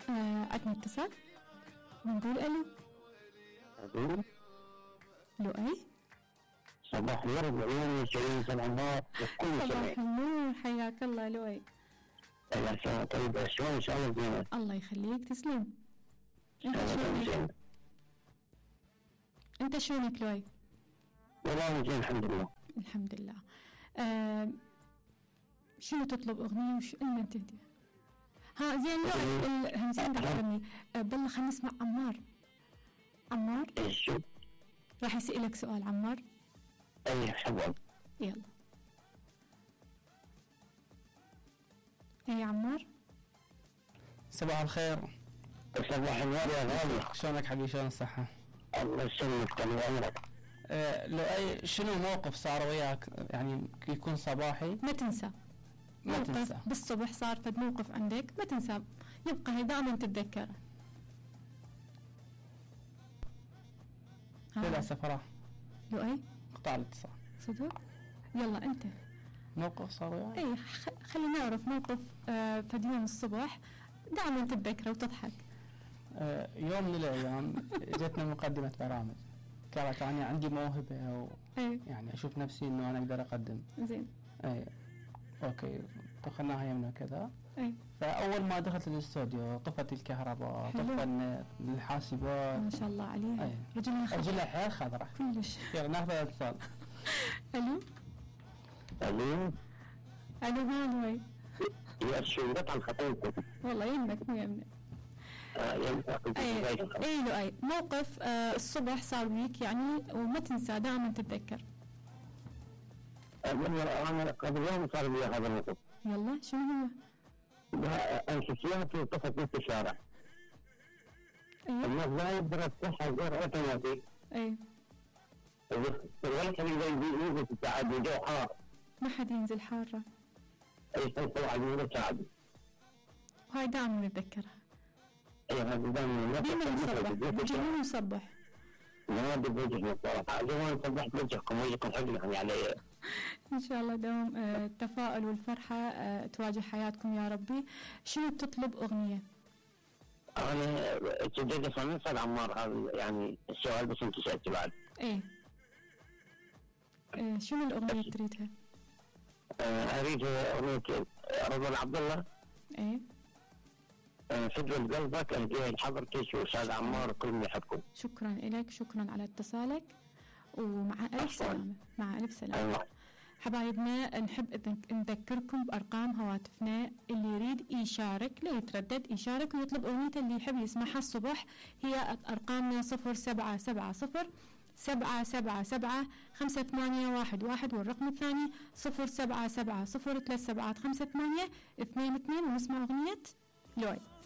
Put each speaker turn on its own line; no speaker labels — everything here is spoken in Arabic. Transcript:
عندنا اتصال ونقول الو. لؤي
صباح الورد والعيون والسعيد والعمار وكل
صباح النور، حياك الله لؤي.
الله طيب. شلون ان شاء الله زينة؟
الله يخليك، تسلم. انت شلونك لؤي؟
والله زين الحمد لله.
الحمد لله. شنو تطلب اغنيه وش لمن تهدي؟ ها زين لؤي همزين دخلني. بالله خلينا نسمع عمار.
شو
راح يسألك سؤال عمار.
اي حبوب.
يلا اي عمار.
صباح الخير.
صباح النور يا غالي.
شلونك حبيبي؟ شلون الصحة؟
الله يسلمك طول عمرك.
لو اي شنو موقف صار وياك يعني يكون صباحي
ما تنسى بالصبح صار فد موقف عندك ما تنسى، يبقى دائما تتذكره.
للأسف راح
لؤي
قطع الاتصال.
صدق؟ يلا انت
موقف صار وياك؟
اي خلينا نعرف موقف فد يوم الصبح دائما تتذكره وتضحك.
يوم من الايام جتنا مقدمة برامج، قالت انا عندي موهبة يعني اشوف نفسي انه انا اقدر اقدم.
زين.
اي اوكي دخلناها يمنا كذا.
اي
فاول ما دخلت الاستوديو طفت الكهرباء، طفت الحاسبات.
ما شاء الله عليها.
رجلها حيل خضراء
كلش.
يلا ناخذ الاتصال.
الو هاي
يا شو قطع خطيبتك؟
والله يمك مو يمنا. اي لؤي موقف الصبح صار بيك يعني وما تنسى دائما تتذكر.
انا قبل يوم صار بي هذا الموقف.
يلا شنو هو؟
انسيابي وطفت نص الشارع. الناس لا يقدر يفتحها غير اوتوماتيك.
اي
ولا حد يقدر ينزل في الساعات الجو حار.
ما حد ينزل حارة.
اي تنسى واحد من الساعات.
وهاي دائما نتذكرها.
اي هذا دائما
بيجي يصبح.
ما بدي صراحة جوان صبحت وجهكم حلو يعني علي.
إن شاء الله دوم التفاؤل والفرحة تواجه حياتكم يا ربي. شنو بتطلب أغنية؟
أنا صدق صار نسأل عمار هذا يعني السؤال بس أنت سألت بعد.
إيه شنو الأغنية تريدها؟
أريد أغنية رضا عبد الله.
إيه
فدوة قلبك أنت حضرتك وأستاذ عمار كل من يحبكم.
شكرا لك، شكرا على اتصالك ومع ألف سلامة. مع ألف سلامة. حبايبنا نحب نذكركم بأرقام هواتفنا، اللي يريد يشارك لا يتردد يشارك ويطلب أغنيته اللي يحب يسمعها الصبح. هي أرقامنا 0770-777-58111 والرقم الثاني 0770-375-2822 ونسمع أغنية لؤي.